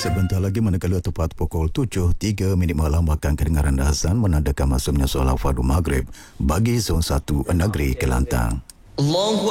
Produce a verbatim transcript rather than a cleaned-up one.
Sebentar lagi manakala tepat pukul tujuh tiga minit malam akan kedengaran azan menandakan masuknya solat fardu maghrib bagi zon satu negeri Kelantan. Allahu